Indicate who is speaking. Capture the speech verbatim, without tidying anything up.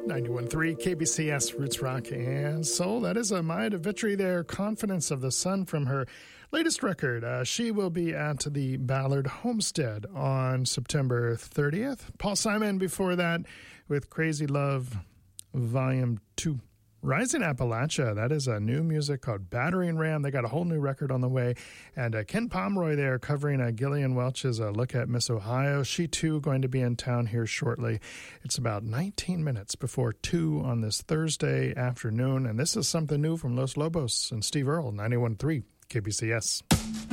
Speaker 1: ninety-one point three K B C S Roots Rock and Soul. That is a Maya de Vitry there, Confidence of the Sun from her latest record. Uh, she will be at the Ballard Homestead on September thirtieth. Paul Simon before that with Crazy Love Volume two. Rising Appalachia, that is a new music called Battering Ram. They got a whole new record on the way. And uh, Ken Pomeroy there covering uh, Gillian Welch's uh, Look at Miss Ohio. She, too, going to be in town here shortly. It's about nineteen minutes before two on this Thursday afternoon. And this is something new from Los Lobos and Steve Earle, ninety-one point three K B C S.